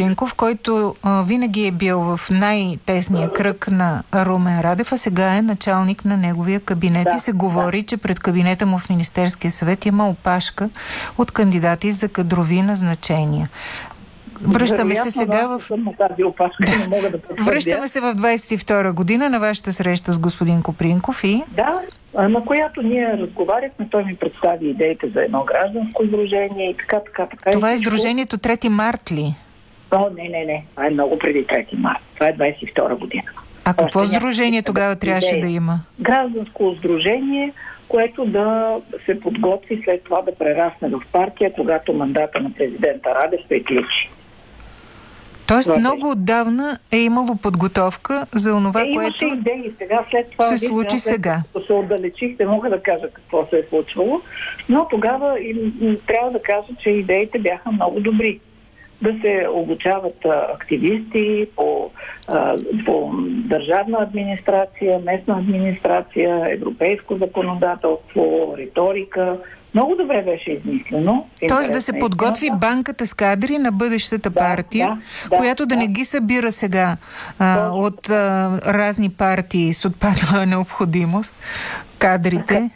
Копринков, който винаги е бил в най-тесния кръг на Румен Радев, а сега е началник на неговия кабинет и се говори, че пред кабинета му в Министерския съвет има опашка от кандидати за кадрови назначения. Връщаме се сега в... Връщаме се в 22 година на вашата среща с господин Копринков и... Да, на която ние разговаряхме, той ми представи идеите за едно гражданско издружение и така. Това е издружението 3 март ли? О, не. Това е много преди 3 март. Това е 22 година. А какво сдружение тогава трябваше да има? Гражданско сдружение, което да се подготви след това да прерасне в партия, когато мандата на президента Радев приключи. Тоест много отдавна е имало подготовка за онова, което идеи. Сега, след това, се случи сега. Се отдалечих, не мога да кажа какво се е случвало, но тогава трябва да кажа, че идеите бяха много добри. Да се обучават активисти по държавна администрация, местна администрация, европейско законодателство, риторика. Много добре беше измислено. Тоест да се подготви банката с кадри на бъдещата партия, която да не ги събира сега от разни партии с отпаднала необходимост, кадрите.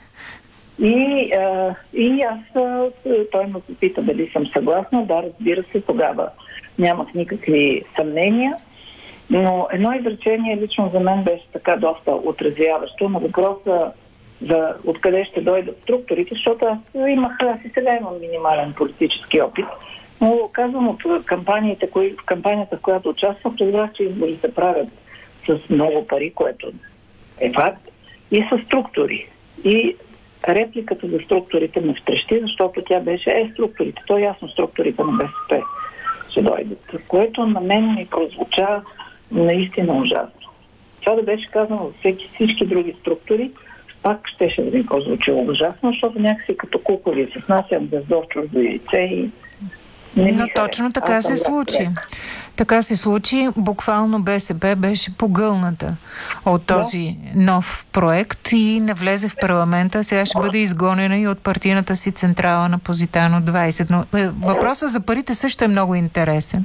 И аз, той ме попита дали съм съгласна. Да, разбира се, тогава нямах никакви съмнения. Но едно изречение лично за мен беше така доста отразяващо на въпроса за откъде ще дойдат структурите, защото аз и сега имам минимален политически опит, но казвам от кампанията, в която участвах, разбрах, че избори се правят с много пари, което е факт, и с структури. И репликата за структурите ме втрещи, защото тя беше структурите. То е ясно, структурите на БСП ще дойдат. Което на мен ми прозвуча наистина ужасно. Това да беше казано за всички други структури, пак щеше да ми прозвучило ужасно, защото някакси като кукови се снасям бездор чуждо яйце и но точно така се случи. Така се случи. Буквално БСП беше погълната от този нов проект и не влезе в парламента. Сега ще бъде изгонена и от партийната си централа на Позитано 20. Но въпросът за парите също е много интересен.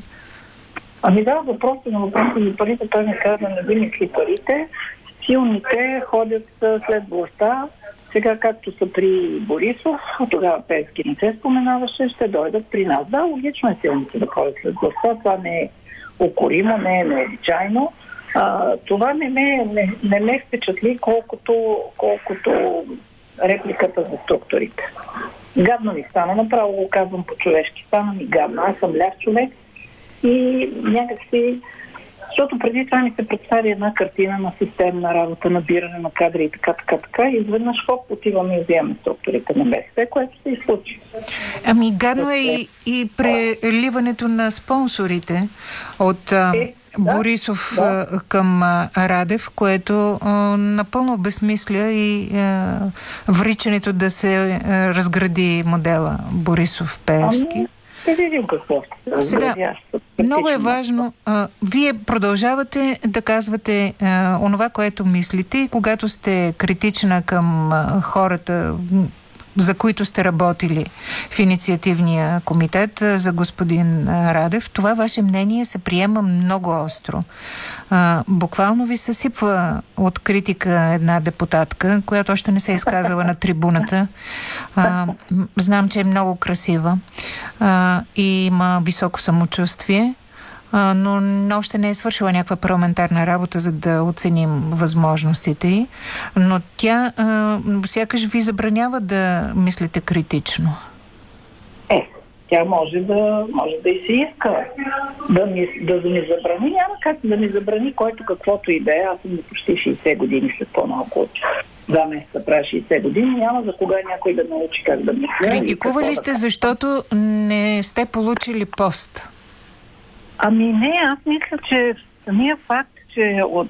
Въпросът за парите, той ми каза, не ви мисли парите. Силните ходят след властта. Сега, както са при Борисов, а тогава Пеевски не се споменаваше, ще дойдат при нас. Да, логично е силните да ходят след властта. Това не е укоримо, не е необичайно. Това не ме впечатли колкото репликата за структурите. Гадно ми стана, направо го казвам по-човешки. Стана ми гадно. Аз съм ляв човек и някакси... Защото преди това ми се представи една картина на системна работа, набиране на кадри и така. И изведнъж отиваме и вземаме структурите на БСП, което се изслучи. Гадно е и преливането на спонсорите от Борисов към Радев, което напълно обезмисля и вричането да се разгради модела Борисов-Пеевски. Сега, много е важно. Вие продължавате да казвате онова, което мислите и когато сте критична към хората, за които сте работили в инициативния комитет за господин Радев, това ваше мнение се приема много остро. Буквално ви съсипва от критика една депутатка, която още не се е изказала на трибуната. Знам, че е много красива и има високо самочувствие, но още не е свършила някаква парламентарна работа, за да оценим възможностите й. Но тя сякаш ви забранява да мислите критично. Тя може да и се иска да ми забрани. Няма как да ми забрани който каквото и да е. Аз съм почти 60 години, след по-малко от 2 месеца правя 60 години. Няма за кога някой да научи как да мисля. Критикували сте, защото не сте получили пост? Не, аз мисля, че самия факт, че от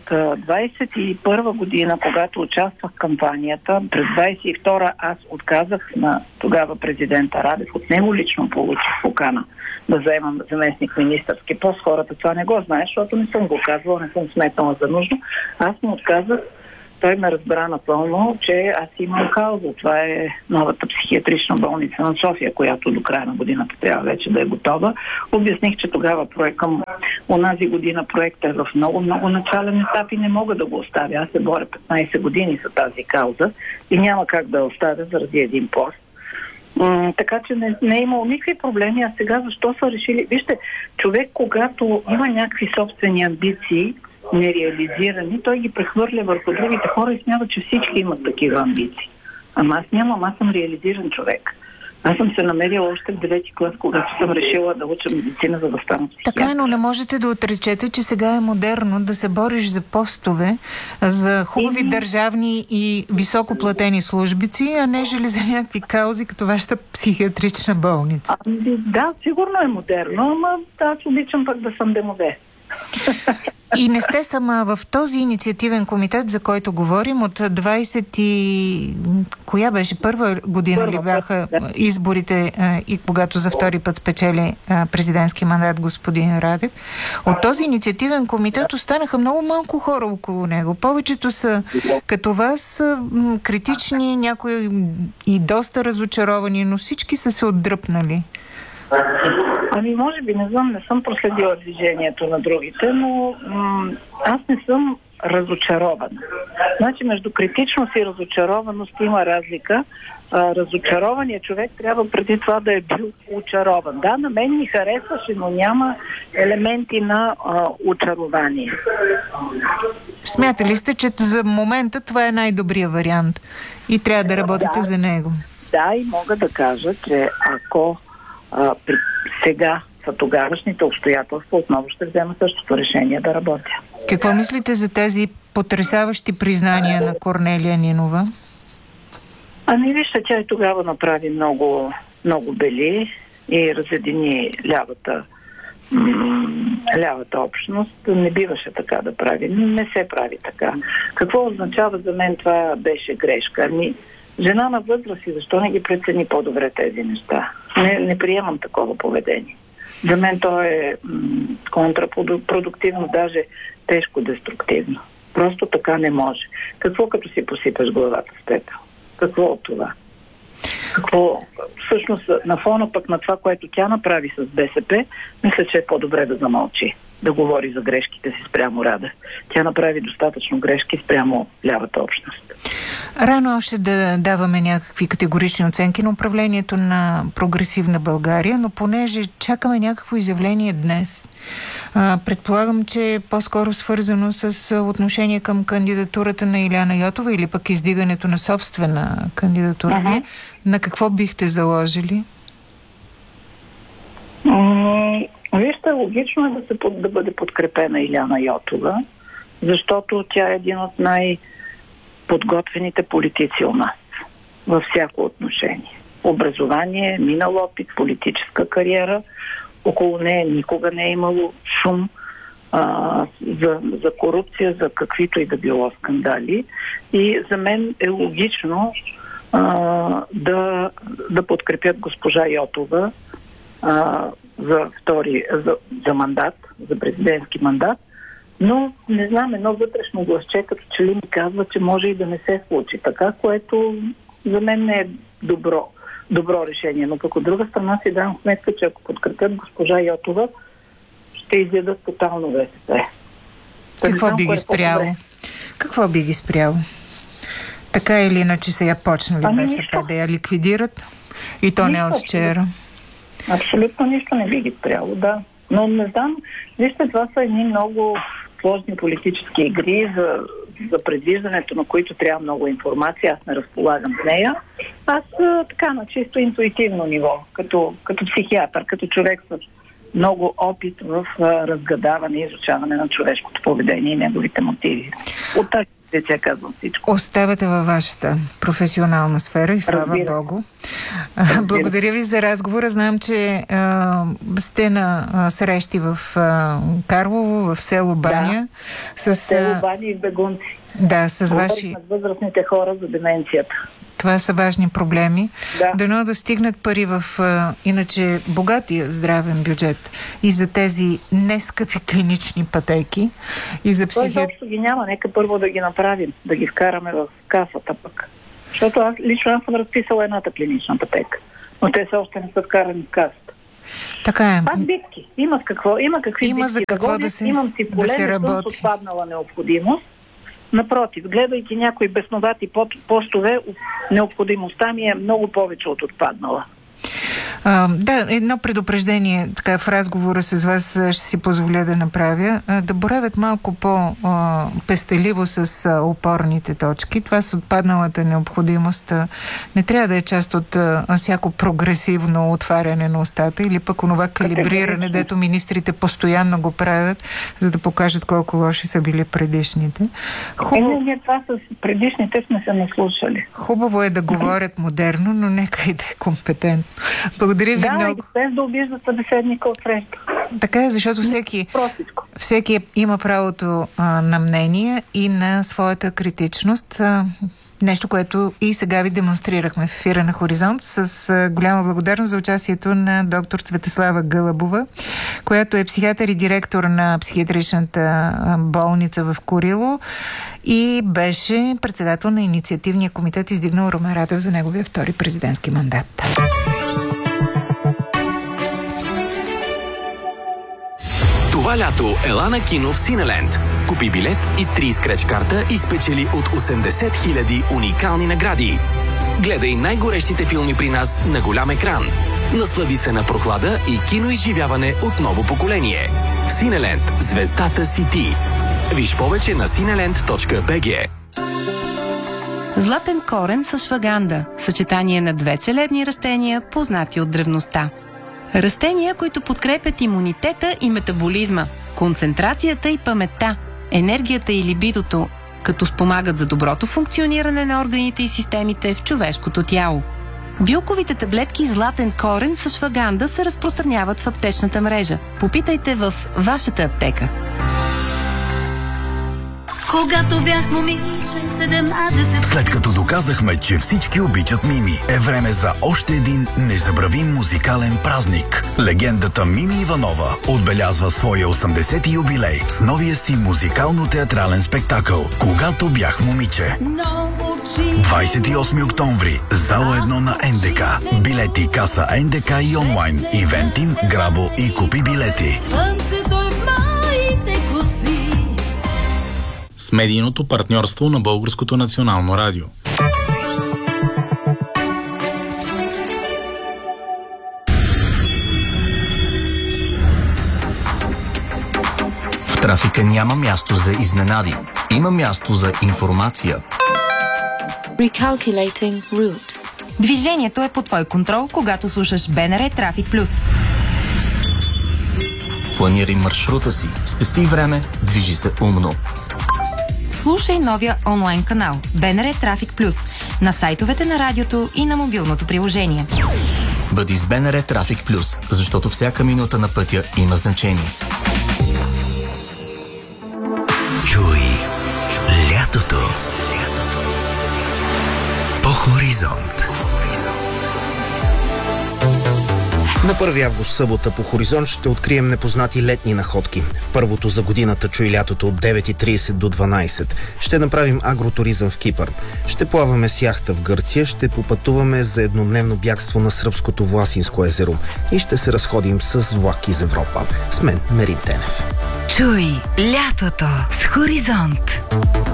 21 година, когато участвах в кампанията, през 22 аз отказах на тогава президента Радев. От него лично получих покана да заемам заместник министърски пост. Хората това не го знаят, защото не съм го казвала, не съм сметнала за нужно. Аз му отказах, той ме разбра напълно, че аз имам кауза. Това е новата психиатрична болница на София, която до края на годината трябва вече да е готова. Обясних, че тогава към онази година проектът е в много начален етап и не мога да го оставя. Аз се боря 15 години за тази кауза и няма как да я оставя заради един пост. Така че не е имало никакви проблеми, а сега защо са решили... Вижте, човек, когато има някакви собствени амбиции, нереализирани, той ги прехвърля върху другите хора и смята, че всички имат такива амбиции. Ама аз нямам, аз съм реализиран човек. Аз съм се намерила още в 9-ти клас, когато съм решила да уча медицина, за да стана психиатър. Така е, но не можете да отречете, че сега е модерно да се бориш за постове, за хубави държавни и високоплатени службици, а не за някакви каузи, като вашата психиатрична болница. Да, сигурно е модерно, ама аз обичам пък да съм демоде. И не сте сама в този инициативен комитет, за който говорим, от 20 и... Коя беше? Първа година ли бяха изборите и когато за втори път спечели президентски мандат господин Радев? От този инициативен комитет останаха много малко хора около него. Повечето са като вас критични, някои и доста разочаровани, но всички са се отдръпнали. Може би, не знам, не съм проследила движението на другите, но аз не съм разочарована. Значи между критичност и разочарованост има разлика. Разочарованият човек трябва преди това да е бил очарован. Да, на мен ми харесваше, но няма елементи на очарование. Смятали сте, че за момента това е най-добрият вариант и трябва да работите за него? Да, и мога да кажа, че ако сега са тогавашните обстоятелства, отново ще взема същото решение да работя. Какво мислите за тези потресаващи признания на Корнелия Нинова? Вижте, тя и тогава направи много бели и разедини лявата общност. Не биваше така да прави. Не се прави така. Какво означава за мен? Това беше грешка. Жена на възраст и защо не ги прецени по-добре тези неща? Не приемам такова поведение. За мен то е контрапродуктивно, даже тежко деструктивно. Просто така не може. Какво като си посипаш главата с пепел? Какво от това? Всъщност на фона пък на това, което тя направи с БСП, мисля, че е по-добре да замълчи, да говори за грешките си спрямо Радев. Тя направи достатъчно грешки спрямо лявата общност. Рано още да даваме някакви категорични оценки на управлението на прогресивна България, но понеже чакаме някакво изявление днес, предполагам, че е по-скоро свързано с отношение към кандидатурата на Илияна Йотова или пък издигането на собствена кандидатура. На какво бихте заложили? Вижте, логично е да бъде подкрепена Илияна Йотова, защото тя е един от най-подготвените политици у нас във всяко отношение. Образование, минал опит, политическа кариера. Около нея никога не е имало шум за корупция, за каквито и да било скандали. И за мен е логично да подкрепят госпожа Йотова за мандат, за президентски мандат, но не знам, едно вътрешно гласче, като че ли ми казва, че може и да не се случи така, което за мен не е добро решение. Но пък от друга страна си давам сметка, че ако подкрепят госпожа Йотова, ще изядат тотално БСП. Какво би ги спряло? Какво би ги спряло? Така или иначе са я почнали БСП да я ликвидират и то не от вчера. Абсолютно нищо не би ги спряло, да. Но не знам, вижте, това са едни много сложни политически игри, за предвиждането на които трябва много информация. Аз не разполагам с нея. Аз така на чисто интуитивно ниво, като психиатър, като човек с много опит в разгадаване и изучаване на човешкото поведение и неговите мотиви. От тази позиция казвам всичко. Оставате във вашата професионална сфера и слава Богу. Благодаря ви за разговора. Знам, че сте на срещи в Карлово, в село Баня. Да, село Баня и Бегунци. Да, с ваши... на възрастните хора за деменцията. Това са важни проблеми. Да. Дано да стигнат пари в иначе богатия здравен бюджет и за тези нескъпи клинични пътеки и за Той общо ги няма. Нека първо да ги направим, да ги вкараме в касата пък. Защото аз съм разписала едната клинична пътека, но те все още не са вкарани в касата. Така е. Пак битки. Има какви има битки за какво да се, имам си поле, да с отпаднала необходимост. Напротив, гледайки някои безновати постове, необходимостта ми е много повече от отпаднала. Да, едно предупреждение така в разговора с вас ще си позволя да направя. Да боравят малко по-пестеливо с опорните точки. Това с отпадналата необходимост не трябва да е част от всяко прогресивно отваряне на устата или пък онова калибриране, дето министрите постоянно го правят, за да покажат колко лоши са били предишните. Ние това с предишните сме се наслушали. Хубаво е да говорят модерно, но нека и да е компетентно. Благодаря ви много. Да, без да обиждат събеседника от среща. Така е, защото всеки има правото на мнение и на своята критичност. Нещо, което и сега ви демонстрирахме в ефира на Хоризонт с голяма благодарност за участието на доктор Цветеслава Гълъбова, която е психиатър и директор на психиатричната болница в Курило и беше председател на инициативния комитет, издигнал Румен Радев за неговия втори президентски мандат. Това лято ела на кино в Синеленд. Купи билет, изтри скреч карта и спечели от 80 000 уникални награди. Гледай най-горещите филми при нас на голям екран. Наслади се на прохлада и киноизживяване от ново поколение. В Синеленд звездата си ти. Виж повече на cineland.bg. Златен корен с шваганда. Съчетание на две целебни растения, познати от древността. Растения, които подкрепят имунитета и метаболизма, концентрацията и паметта, енергията и либидото, като спомагат за доброто функциониране на органите и системите в човешкото тяло. Билковите таблетки Златен корен с шваганда се разпространяват в аптечната мрежа. Попитайте в вашата аптека. Когато бях момиче, 17... След като доказахме, че всички обичат Мими, е време за още един незабравим музикален празник. Легендата Мими Иванова отбелязва своя 80-ти юбилей с новия си музикално-театрален спектакъл «Когато бях момиче». 28 октомври, зала 1 на НДК. Билети, каса НДК и онлайн. Ивентим, Грабо и купи билети. С медийното партньорство на Българското национално радио. В трафика няма място за изненади. Има място за информация. Recalculating route. Движението е под твой контрол, когато слушаш БНР Трафик Плюс. Планирай маршрута си, спести време, движи се умно. Слушай новия онлайн канал БНР Трафик Плюс на сайтовете на радиото и на мобилното приложение. Бъди с БНР Трафик Плюс, защото всяка минута на пътя има значение. Чуй лятото по Хоризонт. На 1 август събота по Хоризонт ще открием непознати летни находки. В първото за годината Чуй лятото от 9:30 до 12. Ще направим агротуризъм в Кипър. Ще плаваме с яхта в Гърция, ще попътуваме за еднодневно бягство на сръбското Власинско езеро и ще се разходим с влак из Европа. С мен Мерин Тенев. Чуй лятото с Хоризонт.